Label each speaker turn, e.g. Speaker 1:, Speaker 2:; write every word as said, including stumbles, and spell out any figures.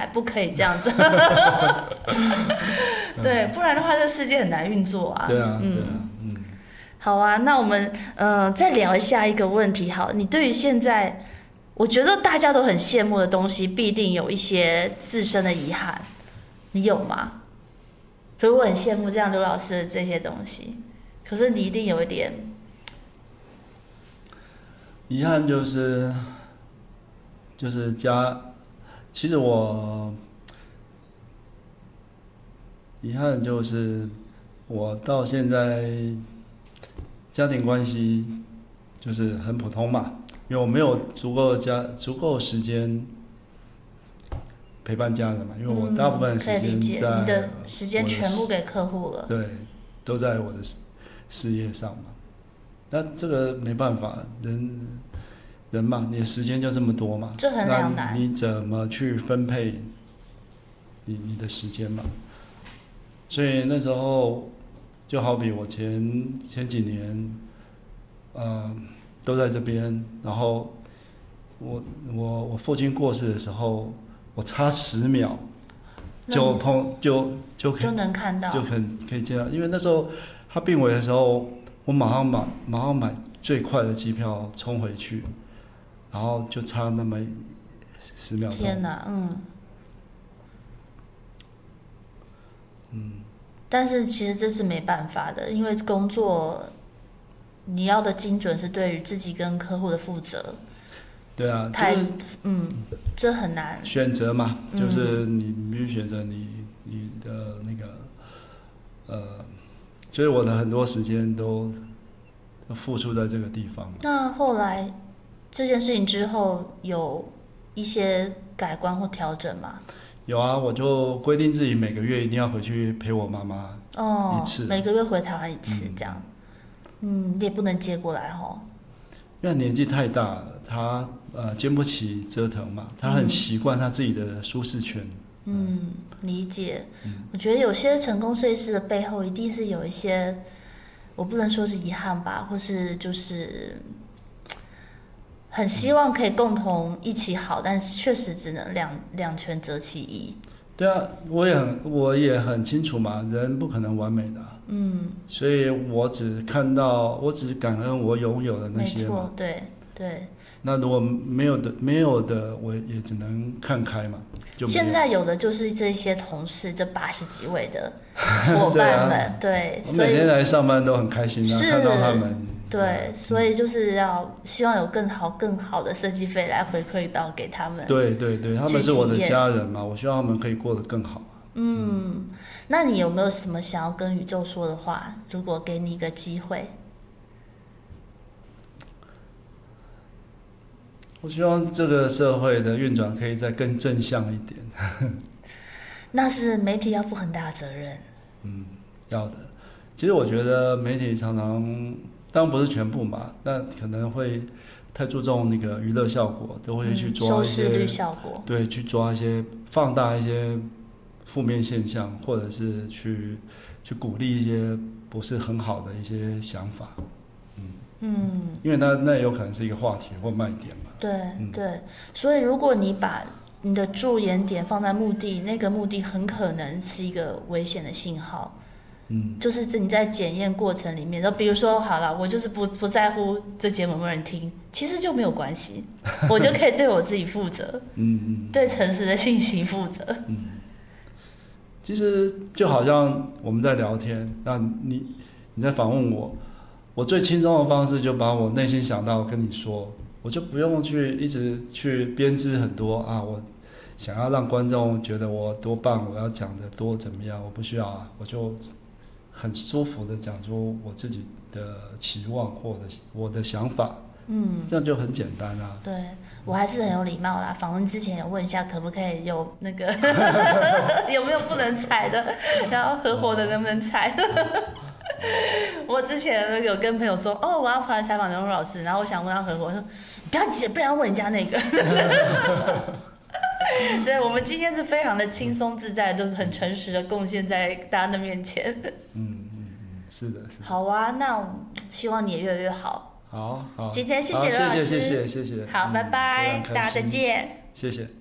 Speaker 1: 不可以这样子。对，不然的话这世界很难运作啊。
Speaker 2: 对啊，
Speaker 1: 嗯、
Speaker 2: 对啊，嗯。
Speaker 1: 好啊，那我们呃再聊一下一个问题。好，你对于现在，我觉得大家都很羡慕的东西，必定有一些自身的遗憾，你有吗？比如我很羡慕这样刘老师的这些东西，可是你一定有一点
Speaker 2: 遗憾，就是就是家，其实我遗憾就是我到现在家庭关系就是很普通嘛，因为我没有足够家足够时间陪伴家人嘛，因为我大部分时间在、
Speaker 1: 嗯、你的时间全部给客户了，
Speaker 2: 对，都在我的事业上嘛。那这个没办法，人人嘛，你的时间就这么多嘛，
Speaker 1: 这很两难。
Speaker 2: 那你怎么去分配你你的时间嘛？所以那时候就好比我前前几年，呃，都在这边，然后我我我父亲过世的时候，我差十秒就碰就就可以
Speaker 1: 就能看到，
Speaker 2: 就可以可以见到，因为那时候他病危的时候，我马上买马上买最快的机票冲回去，然后就差那么十秒钟。
Speaker 1: 天哪，嗯。
Speaker 2: 嗯，
Speaker 1: 但是其实这是没办法的，因为工作你要的精准是对于自己跟客户的负责。
Speaker 2: 对啊，
Speaker 1: 太、
Speaker 2: 就是、
Speaker 1: 嗯，这很难
Speaker 2: 选择嘛，
Speaker 1: 嗯、
Speaker 2: 就是你必须选择你你的那个呃，所以我的很多时间都都付出在这个地方。
Speaker 1: 那后来这件事情之后有一些改观或调整吗？
Speaker 2: 有啊，我就规定自己每个月一定要回去陪我妈妈一次、
Speaker 1: 哦，每个月回台湾一次这样。嗯，你也不能接过来哦。
Speaker 2: 因为年纪太大了，他呃经不起折腾嘛，他很习惯他自己的舒适圈。
Speaker 1: 嗯，嗯理解、
Speaker 2: 嗯。
Speaker 1: 我觉得有些成功设计师的背后一定是有一些，我不能说是遗憾吧，或是就是很希望可以共同一起好，但是确实只能两两全择其一。
Speaker 2: 对啊，我也很我也很清楚嘛，人不可能完美的、啊。
Speaker 1: 嗯。
Speaker 2: 所以我只看到，我只感恩我拥有的那些嘛。
Speaker 1: 没错，对对。
Speaker 2: 那如果没有的，没有的，我也只能看开嘛。就
Speaker 1: 现在有的就是这些同事，这八十几位的伙伴们，对,、啊、对，
Speaker 2: 我每天来上班都很开心啊，看到他们。
Speaker 1: 对，所以就是要希望有更好、更好的设计费来回馈到给他们。
Speaker 2: 对对对，他们是我的家人嘛，我希望他们可以过得更好。
Speaker 1: 嗯，那你有没有什么想要跟宇宙说的话？如果给你一个机会，
Speaker 2: 我希望这个社会的运转可以再更正向一点。
Speaker 1: 那是媒体要负很大的责任。
Speaker 2: 嗯，要的。其实我觉得媒体常常。当然不是全部嘛，但可能会太注重那个娱乐效果，都会去抓一些、
Speaker 1: 嗯、收视率效果，
Speaker 2: 对，去抓一些放大一些负面现象，或者是去去鼓励一些不是很好的一些想法，嗯
Speaker 1: 嗯，
Speaker 2: 因为那那有可能是一个话题或卖点嘛。
Speaker 1: 对、
Speaker 2: 嗯、
Speaker 1: 对，所以如果你把你的着眼点放在目的，那个目的很可能是一个危险的信号。
Speaker 2: 嗯，
Speaker 1: 就是你在检验过程里面，就比如说好了，我就是不不在乎这节目有没有人听，其实就没有关系，我就可以对我自己负责，
Speaker 2: 嗯嗯，
Speaker 1: 对诚实的信息负责。
Speaker 2: 嗯，其实就好像我们在聊天，那你你在访问我，我最轻松的方式就把我内心想到跟你说，我就不用去一直去编织很多啊，我想要让观众觉得我多棒，我要讲的多怎么样，我不需要啊，我就很舒服的讲出我自己的期望或者我的想法，嗯，这样就很简单啊。
Speaker 1: 对，我还是很有礼貌啦。访问之前有问一下，可不可以有那个有没有不能踩的，然后合伙的能不能踩？我之前有跟朋友说，哦，我要跑来采访刘老师，然后我想问他合伙，我说不要急，不然问人家那个。对，我们今天是非常的轻松自在，都很诚实的贡献在大家的面前。
Speaker 2: 嗯嗯嗯，是的，是的。
Speaker 1: 好啊，那希望你也越来越好。
Speaker 2: 好好，
Speaker 1: 今天谢谢刘老师，
Speaker 2: 谢谢谢谢谢谢。
Speaker 1: 好，拜拜，大家再见。
Speaker 2: 谢谢。